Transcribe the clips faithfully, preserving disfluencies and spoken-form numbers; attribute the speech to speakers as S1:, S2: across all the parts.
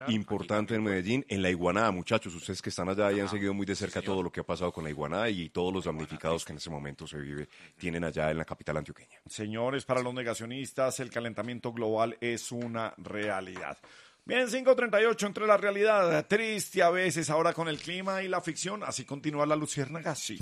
S1: importante en Medellín, en la Iguaná, muchachos, ustedes que están allá y han seguido muy de cerca todo lo que ha pasado con la Iguaná y todos los damnificados que en ese momento se vive, tienen allá en la capital antioqueña.
S2: Señores, para los negacionistas, el calentamiento global es una realidad. Bien, cinco treinta y ocho, entre la realidad triste a veces, ahora con el clima y la ficción, así continúa la luciérnaga, sí.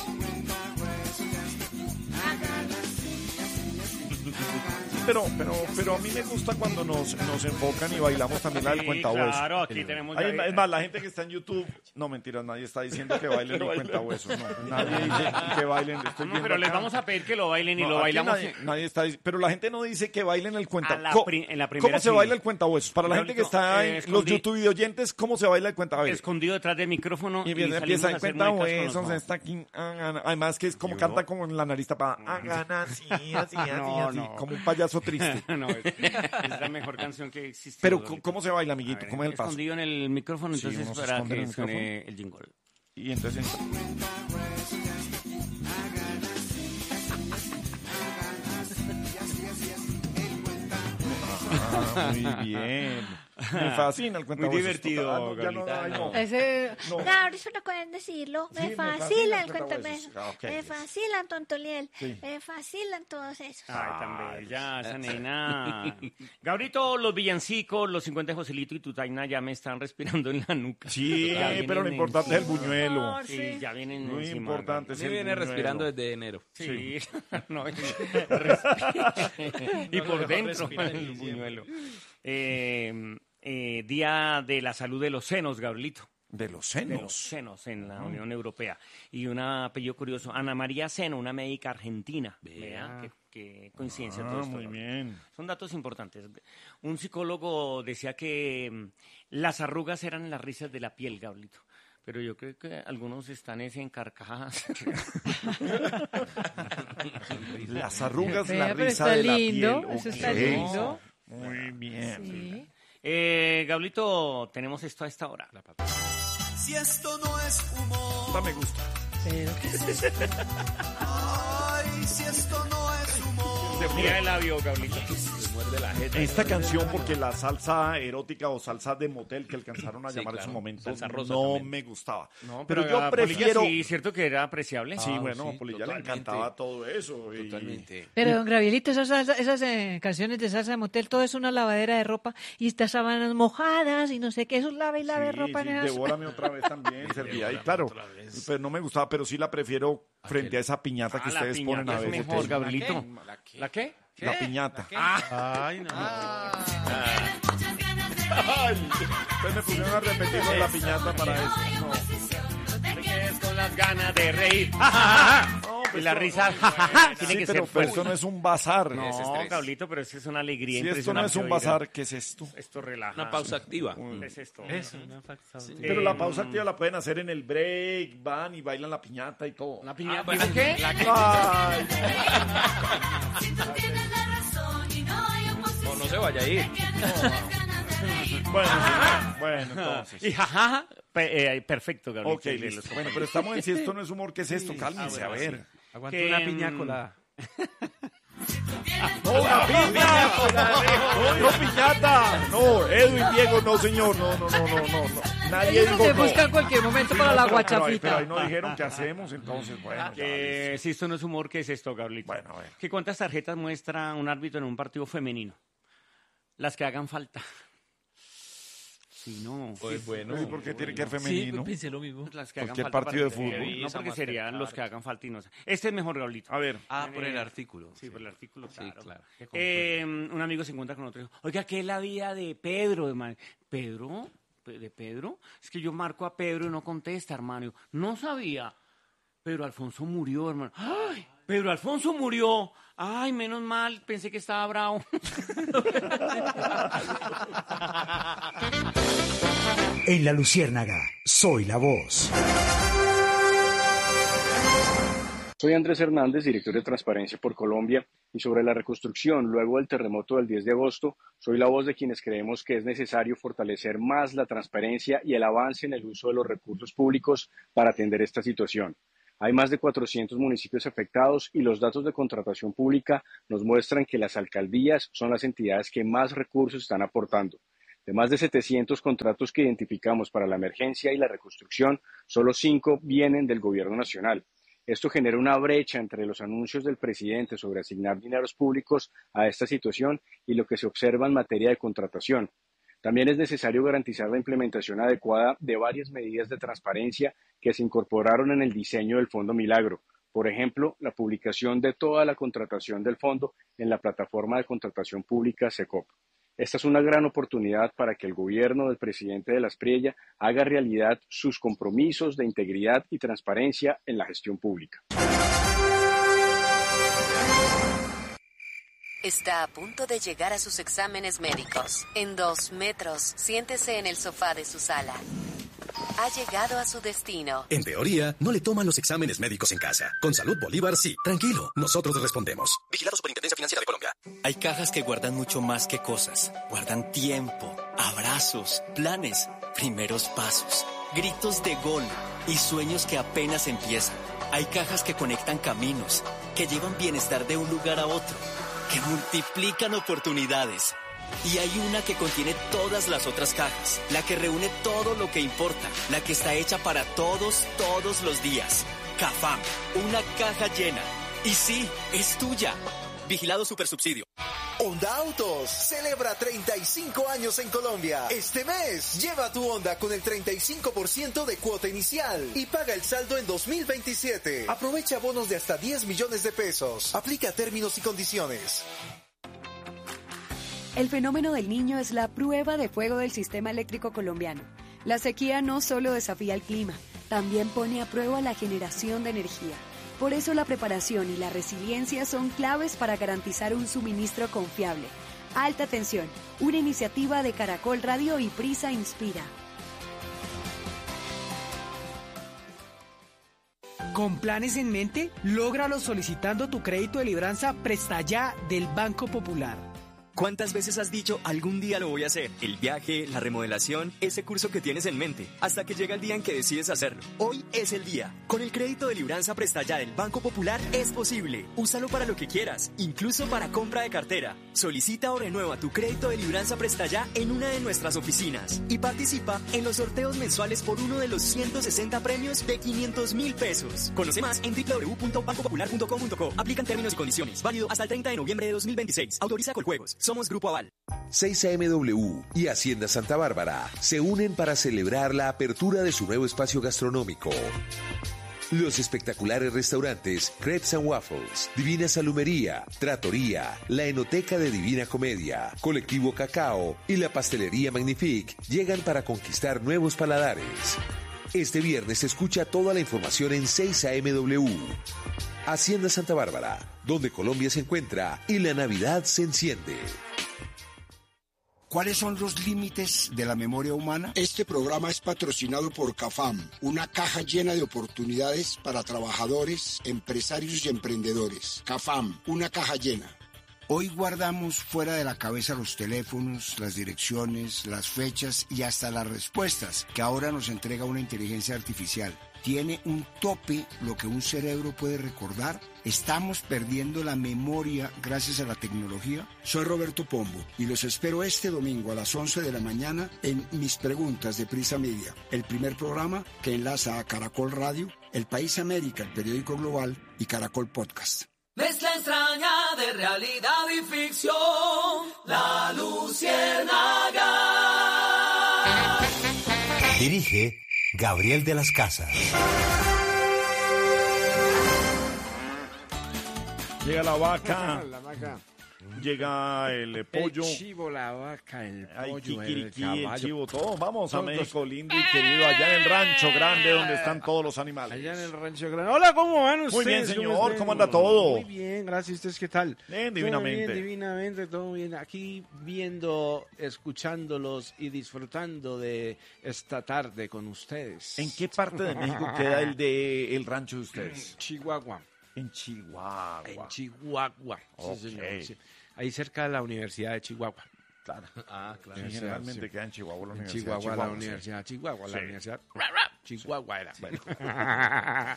S2: Pero, pero, pero a mí me gusta cuando nos, nos enfocan y bailamos también la del
S3: Sí,
S2: cuentahueso.
S3: claro, aquí tenemos
S2: Hay-
S3: ya-
S2: es más, la gente que está en YouTube, no mentiras, nadie está diciendo que bailen el cuentahuesos, no, nadie dice que bailen. Estoy
S3: No,
S2: viendo
S3: pero les
S2: acá.
S3: vamos a pedir que lo bailen y
S2: No,
S3: lo
S2: aquí
S3: bailamos.
S2: Nadie, nadie está, dic- pero la gente no dice que bailen el cuenta.
S3: A la
S2: Co-
S3: pri- en la primera
S2: ¿Cómo se
S3: sí.
S2: baila el cuentahuesos? Para la gente que
S3: Gabrielito,
S2: está
S3: eh,
S2: en los
S3: escondi-
S2: YouTube oyentes, ¿cómo se baila el cuentahuesos?
S3: Escondido detrás del micrófono
S2: Y
S3: y,
S2: empieza,
S3: salimos
S2: empieza
S3: a
S2: el
S3: hacer muecas con los
S2: cuentahuesos,
S3: ojos.
S2: está aquí, ah, ah, además que es como canta como en la nariz tapada, ah, gana, así, así, así,
S3: No,
S2: así,
S3: no.
S2: como un payaso triste.
S3: No, es, es la mejor canción que existe.
S2: Pero, ¿cómo se baila, amiguito? ¿Cómo es el paso?
S3: Escondido en el micrófono,
S2: Sí,
S3: entonces
S2: uno se
S3: para
S2: esconde en
S3: que
S2: el
S3: suene
S2: micrófono.
S3: el jingle.
S2: Y entonces entra. Ah, muy bien. Me fascina el cuentahuesos.
S3: divertido,
S2: Ah, no, ya no,
S3: Gabrielita,
S2: ay, no.
S4: Ese...
S2: No.
S5: Claro, eso no pueden decirlo.
S2: Sí,
S5: Me
S2: me
S5: fascila
S2: fascina
S5: el
S2: el
S5: cuentahuesos.
S2: cuentahuesos. Ah, ok.
S5: Me fascilan Tontoliel.
S2: Sí.
S5: Me fascilan todos esos.
S3: Ay, tan bella esa nena. Gabrito, los villancicos, los cincuenta de Joselito y Tutaina ya me están respirando en la nuca.
S2: Sí,
S3: Ya vienen
S2: pero lo importante es el
S3: encima.
S2: buñuelo.
S3: Sí, ya vienen
S2: Lo
S3: encima.
S2: importante es
S6: Se
S2: el
S6: viene
S2: buñuelo.
S6: respirando desde enero.
S3: Sí, no, respira. Y por
S6: mejor
S3: dentro
S6: respirar en
S3: el
S6: diciembre.
S3: buñuelo. Eh, eh, Día de la Salud de los Senos, Gabrielito.
S2: De los
S3: De los
S2: senos.
S3: senos en la Unión Europea. Y un apellido curioso, Ana María Seno, una médica argentina. Vea, qué, qué coincidencia todo
S2: Ah,
S3: esto.
S2: muy
S3: Gabrielito.
S2: bien.
S3: Son datos importantes. Un psicólogo decía que mm, las arrugas eran las risas de la piel, Gabrielito. Pero yo creo que algunos están es en carcajadas.
S2: Las arrugas,
S4: Vea,
S2: la
S4: pero
S2: risa
S4: está
S2: de la
S4: lindo,
S2: piel.
S4: eso está
S2: Ok.
S4: lindo.
S2: Muy bien.
S4: Sí.
S3: eh, Gabrielito, tenemos esto a esta hora.
S7: Si esto no es humor,
S2: Esta me gusta.
S4: Pero
S7: ay, si esto no es humor.
S3: Se fría el labio, Gabrielito.
S2: Esta canción, porque la salsa erótica o salsa de motel que alcanzaron a
S6: Sí,
S2: llamar en
S6: claro.
S2: su momento,
S6: Salsa rosa
S2: no
S6: también.
S2: me gustaba.
S3: No,
S2: pero,
S3: a
S2: yo
S3: Polilla
S2: prefiero...
S3: Sí, cierto que era apreciable.
S2: Sí,
S6: Ah,
S2: bueno,
S6: sí,
S2: a Polilla le
S6: totalmente.
S2: encantaba todo eso. y-
S6: Totalmente.
S4: Pero, don Gabrielito, esas, salsa- esas eh, canciones de salsa de motel, todo es una lavadera de ropa y estas sábanas mojadas y no sé qué, eso es lava y lava de
S2: Sí,
S4: ropa
S2: sí,
S4: en esas...
S2: devórame otra vez también, servía ahí, claro. Pero no me gustaba, pero sí la prefiero frente a esa piñata que
S3: Ah, la
S2: ustedes
S3: piñata
S2: ponen a
S3: es
S2: veces.
S3: mejor,
S2: Sí.
S3: Gabrielito.
S6: ¿La qué?
S3: ¿La qué?
S2: La piñata.
S6: Ay, no.
S2: Ay, ustedes me pusieron a repetir la piñata para eso. No.
S3: Te quedes con las ganas de reír. Y la risa tiene
S2: Sí,
S3: que
S2: pero,
S3: ser
S2: pero
S3: fuerte.
S2: esto no es un bazar.
S3: No,
S6: estrés.
S3: Gabrielito, pero es que es una alegría
S2: Si esto no
S3: impresionante.
S2: es un
S3: oír.
S2: bazar, ¿qué es esto?
S3: Esto relaja.
S6: Una pausa activa.
S3: Es esto.
S2: Pero la pausa activa la pueden hacer en el break, van y bailan la piñata y todo.
S3: Una piñata.
S6: Ah, bueno,
S3: ¿Qué?
S6: la que-
S2: Ay,
S6: No, no se vaya a ir.
S2: no. Bueno, sí, bueno, entonces.
S3: Y jajaja. Pe- eh, perfecto, Gabrielito.
S2: Ok, listo. Bueno, pero estamos en si esto no es humor, ¿qué es esto? Cálmense, a ver.
S6: Aguanta
S3: Que,
S6: una
S3: mm,
S6: piña colada.
S2: ¡No, una piña! ¡No, no, piñata! No, Edwin Diego, no, señor. No, no, no, no, no. no. Nadie
S4: Ellos
S2: dijo
S4: se
S2: no.
S4: buscan cualquier momento
S2: Sí,
S4: para
S2: no,
S4: la
S2: pero- pero ahí- Pero ahí
S4: guachafita.
S2: no dijeron qué hacemos, entonces, bueno. ya,
S3: Que
S2: listo.
S3: si esto no es humor, ¿qué es esto, Gabrielito?
S2: Bueno, a ver.
S3: ¿Que cuántas tarjetas muestra un árbitro en un partido femenino? Las que hagan falta. Sí, no.
S6: Pues bueno.
S2: ¿Y por qué tiene que ser
S6: Sí,
S2: femenino?
S6: pensé lo mismo.
S3: Las que hagan
S2: Cualquier
S3: falta
S2: partido de
S3: para que-
S2: fútbol.
S3: No,
S6: Esa
S3: porque serían
S6: Mastercard.
S3: los que hagan falta y no sé. Este es mejor, Gabrielito.
S2: A ver.
S6: Ah, por el artículo.
S3: Sí, por el artículo,
S6: Sí,
S3: claro.
S6: claro.
S3: Eh, un amigo se encuentra con otro. y dijo, oiga, ¿qué es la vida de Pedro, hermano? ¿Pedro? Pe- ¿De Pedro? Es que yo marco a Pedro y no contesta, hermano. No sabía. Pedro Alfonso murió, hermano. ¡Ay! Pedro Alfonso murió. Ay, menos mal, pensé que estaba bravo.
S8: En La Luciérnaga, soy la voz.
S9: Soy Andrés Hernández, director de Transparencia por Colombia, y sobre la reconstrucción luego del terremoto del diez de agosto, soy la voz de quienes creemos que es necesario fortalecer más la transparencia y el avance en el uso de los recursos públicos para atender esta situación. Hay más de cuatrocientos municipios afectados y los datos de contratación pública nos muestran que las alcaldías son las entidades que más recursos están aportando. De más de setecientos contratos que identificamos para la emergencia y la reconstrucción, solo cinco vienen del gobierno nacional. Esto genera una brecha entre los anuncios del presidente sobre asignar dineros públicos a esta situación y lo que se observa en materia de contratación. También es necesario garantizar la implementación adecuada de varias medidas de transparencia que se incorporaron en el diseño del Fondo Milagro. Por ejemplo, la publicación de toda la contratación del fondo en la plataforma de contratación pública SECOP. Esta es una gran oportunidad para que el gobierno del presidente de la Aspriella haga realidad sus compromisos de integridad y transparencia en la gestión pública.
S10: Está a punto de llegar a sus exámenes médicos. En dos metros, siéntese en el sofá de su sala. Ha llegado a su destino.
S11: En teoría, no le toman los exámenes médicos en casa. Con Salud Bolívar, sí. Tranquilo, nosotros respondemos. Vigilado Superintendencia Financiera de Colombia.
S12: Hay cajas que guardan mucho más que cosas. Guardan tiempo, abrazos, planes, primeros pasos, gritos de gol y sueños que apenas empiezan. Hay cajas que conectan caminos, que llevan bienestar de un lugar a otro, que multiplican oportunidades. Y hay una que contiene todas las otras cajas, la que reúne todo lo que importa, la que está hecha para todos, todos los días. Cafam, una caja llena. Y sí, es tuya. Vigilado Supersubsidio.
S13: Honda Autos celebra treinta y cinco años en Colombia. Este mes, lleva tu Honda con el treinta y cinco por ciento de cuota inicial y paga el saldo en dos mil veintisiete. Aprovecha bonos de hasta diez millones de pesos. Aplica términos y condiciones.
S14: El fenómeno del Niño es la prueba de fuego del sistema eléctrico colombiano. La sequía no solo desafía el clima, también pone a prueba la generación de energía. Por eso la preparación y la resiliencia son claves para garantizar un suministro confiable. Alta tensión, una iniciativa de Caracol Radio y Prisa Inspira.
S15: Con planes en mente, lógralo solicitando tu crédito de libranza Presta Ya del Banco Popular.
S16: ¿Cuántas veces has dicho algún día lo voy a hacer? El viaje, la remodelación, ese curso que tienes en mente, hasta que llega el día en que decides hacerlo. Hoy es el día. Con el crédito de libranza Presta Ya del Banco Popular es posible. Úsalo para lo que quieras, incluso para compra de cartera. Solicita o renueva tu crédito de libranza Presta Ya en una de nuestras oficinas y participa en los sorteos mensuales por uno de los ciento sesenta premios de quinientos mil pesos. Conoce más en doble u doble u doble u punto banco popular punto com punto co. Aplican términos y condiciones. Válido hasta el treinta de noviembre de dos mil veintiséis. Autoriza Coljuegos. Somos Grupo Aval.
S17: seis A M W y Hacienda Santa Bárbara se unen para celebrar la apertura de su nuevo espacio gastronómico. Los espectaculares restaurantes Crepes and Waffles, Divina Salumería, Trattoria, la Enoteca de Divina Comedia, Colectivo Cacao y la Pastelería Magnifique llegan para conquistar nuevos paladares. Este viernes se escucha toda la información en seis A M W. Hacienda Santa Bárbara, donde Colombia se encuentra y la Navidad se enciende.
S18: ¿Cuáles son los límites de la memoria humana? Este programa es patrocinado por CAFAM, una caja llena de oportunidades para trabajadores, empresarios y emprendedores. CAFAM, una caja llena. Hoy guardamos fuera de la cabeza los teléfonos, las direcciones, las fechas y hasta las respuestas que ahora nos entrega una inteligencia artificial. ¿Tiene un tope lo que un cerebro puede recordar? ¿Estamos perdiendo la memoria gracias a la tecnología? Soy Roberto Pombo y los espero este domingo a las once de la mañana en Mis Preguntas de Prisa Media, el primer programa que enlaza a Caracol Radio, El País América, el periódico global y Caracol Podcast.
S7: Mezcla extraña de realidad y ficción, La Luciérnaga.
S8: Dirige Gabriel de las Casas.
S2: Llega la vaca.
S3: La vaca.
S2: Llega el pollo.
S3: El chivo, la vaca, el
S2: Ay,
S3: pollo, el
S2: kikiriki,
S3: caballo.
S2: el chivo, todo. Vamos a
S3: Todos.
S2: México lindo y querido, allá en el rancho grande donde están todos los animales.
S3: Allá en el rancho grande. Hola, ¿cómo van ustedes?
S2: Muy bien, señor. ¿Cómo,
S3: están?
S2: anda todo?
S3: Muy bien, gracias. ¿Ustedes qué tal?
S2: Bien, divinamente.
S3: Todo bien, divinamente, todo bien. Aquí viendo, escuchándolos y disfrutando de esta tarde con ustedes.
S2: ¿En qué parte de México queda el de el rancho de ustedes?
S3: Chihuahua.
S2: En Chihuahua.
S3: En Chihuahua.
S2: Ok.
S3: Sí, señor, sí. Ahí cerca de la Universidad de Chihuahua.
S2: Claro.
S3: Ah, claro.
S2: Sí, generalmente queda en Chihuahua la
S3: En
S2: Universidad.
S3: Chihuahua,
S2: de
S3: la
S2: Chihuahua,
S3: Universidad de Chihuahua,
S2: Sí.
S3: la Universidad. Chihuahua era.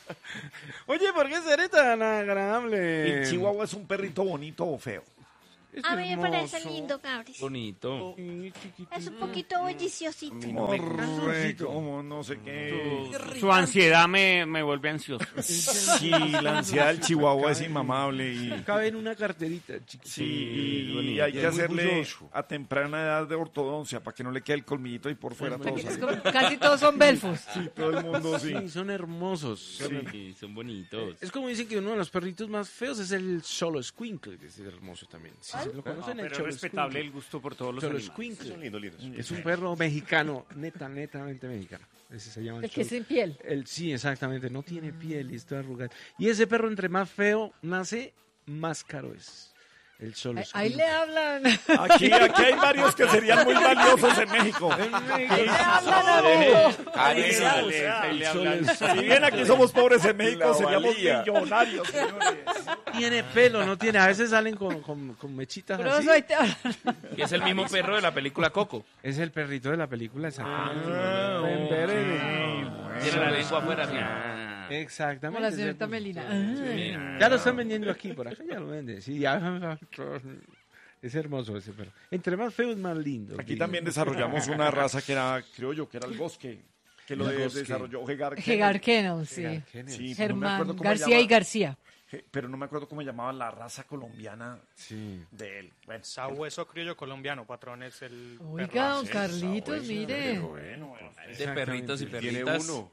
S3: Oye, ¿por qué seré tan agradable?
S2: ¿En Chihuahua es un perrito bonito o feo?
S5: A mí me parece lindo, Gabriel.
S6: Bonito.
S5: Es un poquito bulliciosito.
S2: Morre, como no sé qué.
S3: Su ansiedad me, me vuelve ansioso.
S2: Sí, la ansiedad del chihuahua es inmamable. Y,
S19: Cabe en una carterita, chiquitito.
S2: sí, y,
S19: bonito.
S2: hay
S19: Y
S2: que
S19: es muy
S2: hacerle
S19: bulloso.
S2: a temprana edad de ortodoncia para que no le quede el colmillito ahí por fuera. Todo
S4: Es como- casi todos son belfos.
S2: Sí, todo el mundo sí.
S19: Sí, son hermosos. Son,
S6: Sí, son bonitos.
S19: Es como dicen que uno de los perritos más feos es el Solo Squinkle, que es hermoso también. Sí,
S3: ¿Cuál?
S19: ¿se lo conocen?
S3: No,
S19: el
S3: pero
S19: Cholo
S3: es respetable
S19: Squinkle.
S3: el gusto por todos los
S19: Cholo
S3: animales.
S19: Squinkle.
S1: Son lindos, lindos.
S19: Es un perro mexicano, neta, netamente mexicano. Ese se llama
S4: El que es
S19: Cholo.
S4: sin piel.
S19: El, sí, exactamente, no tiene piel y está arrugado. Y ese perro, entre más feo nace, más caro es. El Solo
S4: Ahí, ahí le hablan.
S2: Aquí, aquí hay varios que serían muy valiosos en México.
S4: Ahí le hablan a Hugo.
S2: Ahí
S3: Ahí
S2: le
S3: le
S2: hablan.
S3: ahí le hablan.
S2: Si bien aquí somos pobres en México,
S19: La
S2: seríamos
S19: valía.
S2: millonarios, señores.
S19: Tiene pelo, no tiene. A veces salen con, con, con mechitas
S4: Pero
S19: así.
S4: eso ahí te hablan.
S6: Y es el mismo perro de la película Coco.
S19: Es el perrito de la película, exactamente.
S2: Ah,
S19: Ven, ver,
S2: ok.
S6: Tiene la lengua afuera. así.
S19: Exactamente.
S4: Como la señorita Melina. Ah.
S19: Ya lo están vendiendo aquí, por acá ya lo venden. Sí, ya. Es hermoso ese perro. Entre más feo es más lindo.
S2: Aquí
S19: digo.
S2: también desarrollamos una raza que era, creo yo, que era el bosque. Que lo
S19: El
S2: de-
S19: bosque.
S2: desarrolló Hegar Kennel.
S4: Hegar Kennel, sí.
S19: Hegar Kennel.
S2: Sí, pero no me
S4: Germán
S2: acuerdo cómo
S4: García
S2: llamaba-
S4: y García.
S2: Je- Pero no me acuerdo cómo llamaba la raza colombiana
S19: Sí.
S2: de él. Bueno,
S20: Sabueso criollo colombiano, patrón, es el
S4: Oiga,
S20: perro.
S4: don Carlitos, mire.
S2: bueno,
S6: De perritos y
S1: Tiene
S6: perritas.
S1: uno.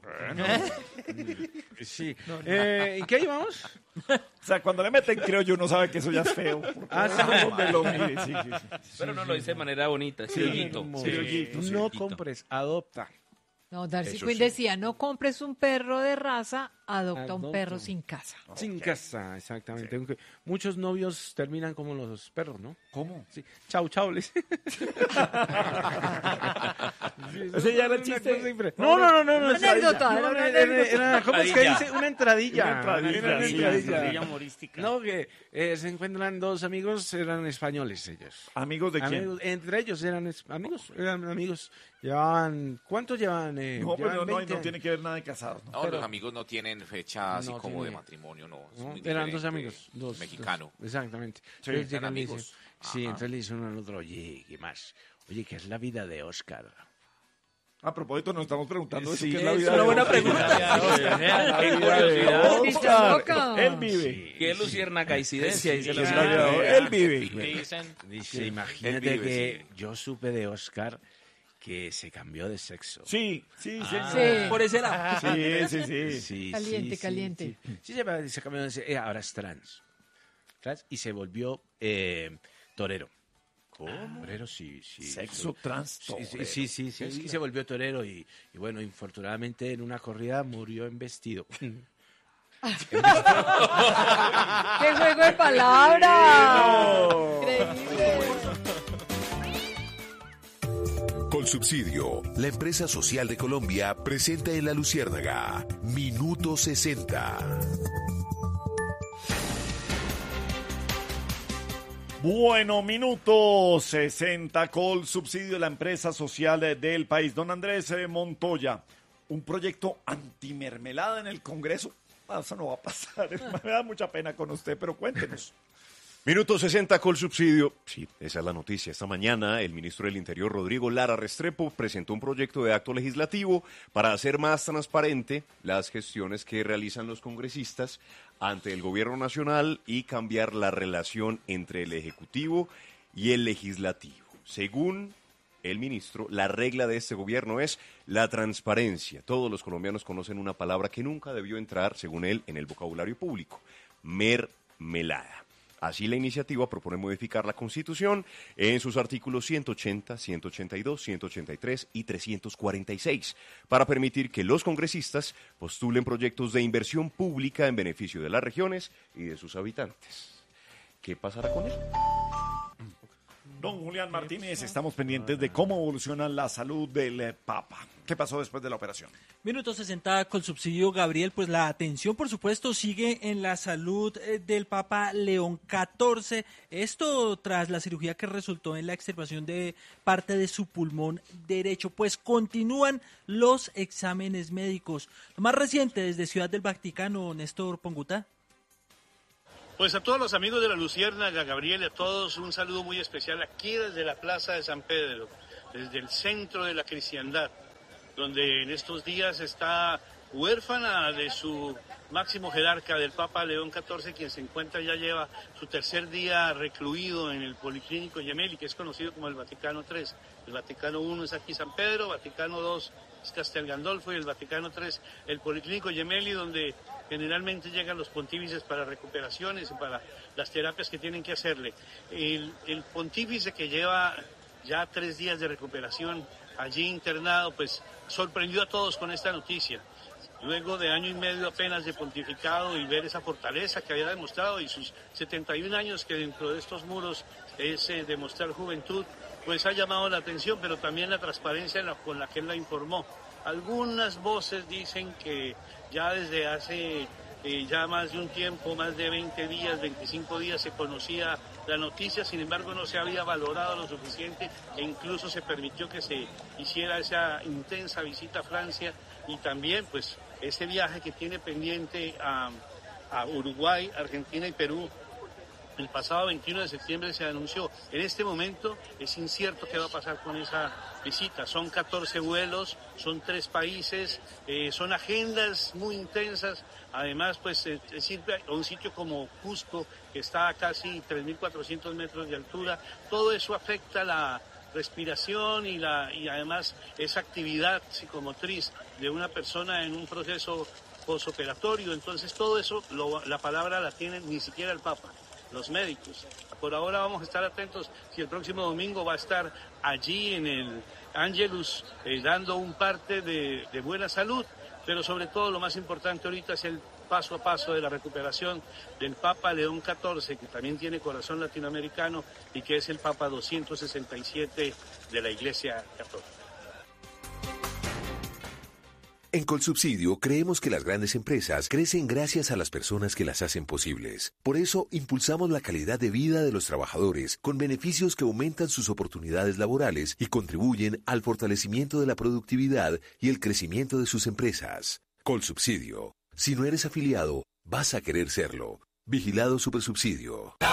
S19: Sí. Eh, ¿En qué llevamos?
S2: O sea, cuando le meten creo yo no sabe que eso ya es feo.
S19: Ah, sí.
S2: Donde lo mire, sí, sí, sí.
S6: Pero no lo dice de manera bonita, criollito.
S19: Hermoso.
S2: Criollito, sí.
S19: No compres, adopta.
S4: No, Darcy
S1: Eso
S4: Quinn
S1: sí.
S4: decía, no compres un perro de raza, adopta un
S19: Adopta.
S4: perro sin casa.
S19: Sin casa, exactamente. Aunque muchos novios terminan como los perros, ¿no?
S2: ¿Cómo?
S19: Sí. Chau, chau, les. Sí,
S2: Ese ya era el
S19: una
S2: chiste.
S19: cosa impre- No, no, no, no. no,
S4: Una anécdota,
S19: no,
S4: era una
S19: era-
S4: anécdota.
S19: era- ¿Cómo es que
S6: Entradilla.
S19: dice? Una entradilla.
S2: Una entradilla,
S19: Una
S2: sí,
S19: entradilla.
S3: Estrella humorística.
S19: No, que eh, se encuentran dos amigos, eran españoles ellos.
S2: ¿Amigos de quién?
S19: Amigos, entre ellos eran es- amigos, eran amigos. Llevaban, ¿cuántos llevaban? Eh,
S2: No, pero
S19: llevaban
S2: no, no,
S19: veinte
S2: no tiene que ver nada de casados. ¿no?
S21: No,
S19: Pero-
S21: los amigos no tienen fecha así
S19: No
S21: como
S19: tiene.
S21: de matrimonio, no. es
S19: ¿no?
S21: muy
S19: Eran dos
S21: diferente.
S19: amigos, dos.
S21: Mexicano.
S19: dos, exactamente.
S21: Sí,
S19: Entonces
S21: eran
S19: llegan y
S21: amigos.
S19: dicen, sí,
S21: Ajá.
S19: entonces le dicen uno al otro, oye, ¿qué más? Oye, ¿qué es la vida de Oscar?
S2: A propósito, nos estamos preguntando eso,
S19: Sí,
S2: ¿qué es la
S19: es
S2: vida
S19: una
S2: de
S19: buena
S2: Oscar?
S19: pregunta.
S2: La
S6: Qué
S2: vida de
S6: curiosidad.
S2: Oscar. Él vive.
S6: Qué lucierna coincidencia, dice
S2: Sí,
S6: la
S2: es la vida de
S6: señora.
S2: Él vive.
S20: Dicen,
S19: Dice, imagínate
S21: Él vive,
S19: que yo supe de Oscar que se cambió de sexo.
S2: Sí, sí, sí.
S4: Sí.
S6: Por ese lado.
S2: Sí, sí, sí.
S19: Sí,
S4: Caliente,
S19: sí, sí,
S4: caliente.
S19: Sí, Sí, se, se cambió de sexo, eh, ahora es trans. Trans y se volvió eh, torero. ¿Cómo? Torero, sí, sí.
S2: Sexo
S19: sí.
S2: trans
S19: Sí,
S2: torero.
S19: sí, sí, sí, sí, sí, se volvió torero y, y bueno, infortunadamente en una corrida murió en vestido.
S4: ¡Qué juego de palabras! Increíble.
S17: Colsubsidio, la empresa social de Colombia, presenta en La Luciérnaga Minuto sesenta.
S2: Bueno, minuto sesenta, Col Subsidio de la empresa social eh, del país. Don Andrés eh, Montoya, un proyecto antimermelada en el Congreso. Ah, eso no va a pasar. Me da mucha pena con usted, pero cuéntenos.
S1: Minuto sesenta con subsidio. Sí, esa es la noticia. Esta mañana el ministro del Interior, Rodrigo Lara Restrepo, presentó un proyecto de acto legislativo para hacer más transparente las gestiones que realizan los congresistas ante el gobierno nacional y cambiar la relación entre el Ejecutivo y el Legislativo. Según el ministro, la regla de este gobierno es la transparencia. Todos los colombianos conocen una palabra que nunca debió entrar, según él, en el vocabulario público: mermelada. Así, la iniciativa propone modificar la Constitución en sus artículos ciento ochenta, ciento ochenta y dos, ciento ochenta y tres y trescientos cuarenta y seis para permitir que los congresistas postulen proyectos de inversión pública en beneficio de las regiones y de sus habitantes. ¿Qué pasará con él?
S2: Don Julián Martínez, estamos pendientes de cómo evoluciona la salud del eh, Papa. ¿Qué pasó después de la operación?
S22: Minuto sesenta con subsidio, Gabriel. Pues la atención, por supuesto, sigue en la salud eh, del Papa León catorce. Esto tras la cirugía que resultó en la extirpación de parte de su pulmón derecho. Pues continúan los exámenes médicos. Lo más reciente desde Ciudad del Vaticano, Néstor Ponguta.
S9: Pues a todos los amigos de la Luciérnaga, Gabriel, a todos un saludo muy especial aquí desde la Plaza de San Pedro, desde el centro de la cristiandad, donde en estos días está huérfana de su máximo jerarca, del Papa León catorce, quien se encuentra, ya lleva su tercer día recluido en el Policlínico Gemelli, que es conocido como el Vaticano tres. El Vaticano uno es aquí San Pedro, Vaticano dos es Castel Gandolfo y el Vaticano tres el Policlínico Gemelli, donde generalmente llegan los pontífices para recuperaciones y para las terapias que tienen que hacerle. El, el pontífice que lleva ya tres días de recuperación allí internado, pues sorprendió a todos con esta noticia. Luego de año y medio apenas de pontificado y ver esa fortaleza que había demostrado y sus setenta y un años que dentro de estos muros es eh, demostrar juventud, pues ha llamado la atención, pero también la transparencia en la, con la que él la informó. Algunas voces dicen que ya desde hace eh, ya más de un tiempo, más de veinte días, veinticinco días, se conocía la noticia, sin embargo no se había valorado lo suficiente e incluso se permitió que se hiciera esa intensa visita a Francia y también pues ese viaje que tiene pendiente a, a Uruguay, Argentina y Perú. El pasado veintiuno de septiembre se anunció. En este momento es incierto qué va a pasar con esa visita. Son catorce vuelos, son tres países, eh, son agendas muy intensas. Además, pues eh, sirve a un sitio como Cusco, que está a casi tres mil cuatrocientos metros de altura. Todo eso afecta la respiración y, la, y además esa actividad psicomotriz de una persona en un proceso posoperatorio. Entonces todo eso, lo, la palabra la tiene ni siquiera el Papa, los médicos. Por ahora vamos a estar atentos si el próximo domingo va a estar allí en el Angelus eh, dando un parte de, de buena salud, pero sobre todo lo más importante ahorita es el paso a paso de la recuperación del Papa León catorce, que también tiene corazón latinoamericano y que es el Papa doscientos sesenta y siete de la Iglesia Católica.
S17: En Colsubsidio creemos que las grandes empresas crecen gracias a las personas que las hacen posibles. Por eso impulsamos la calidad de vida de los trabajadores con beneficios que aumentan sus oportunidades laborales y contribuyen al fortalecimiento de la productividad y el crecimiento de sus empresas. Colsubsidio. Si no eres afiliado, vas a querer serlo. Vigilado Supersubsidio.
S7: La